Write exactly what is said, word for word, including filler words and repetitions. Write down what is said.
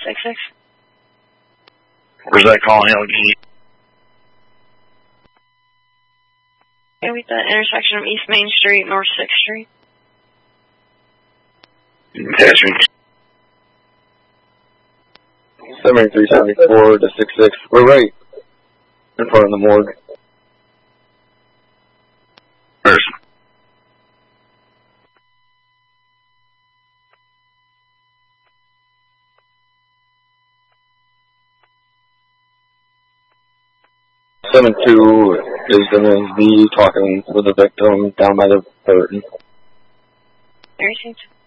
six six. Where's that calling L G? Maybe the intersection of East Main Street, North sixth Street. Attachment. seventy-three seventy-four to six six. We're right in front of the morgue. Where's seven two is going to be talking with the victim down by the curtain. Everything's